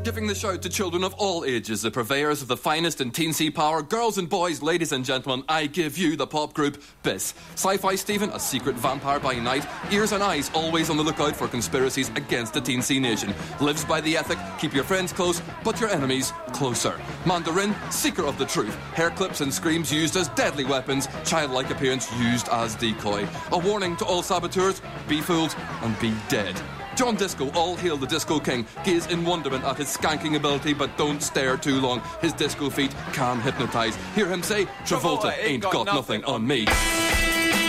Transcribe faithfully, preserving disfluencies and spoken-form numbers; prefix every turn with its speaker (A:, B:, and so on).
A: Giving the shout to children of all ages, the purveyors of the finest in teensy power, girls and boys, ladies and gentlemen, I give you the pop group Biss. Sci-Fi Stephen, a secret vampire by night, ears and eyes always on the lookout for conspiracies against the teensy nation. Lives by the ethic, keep your friends close, but your enemies closer. Mandarin, seeker of the truth, hair clips and screams used as deadly weapons, childlike appearance used as decoy. A warning to all saboteurs, be fooled and be dead. John Disco, all hail the Disco King. Gaze in wonderment at his skanking ability, but don't stare too long. His disco feet can hypnotise. Hear him say, Travolta ain't got, got nothing on me.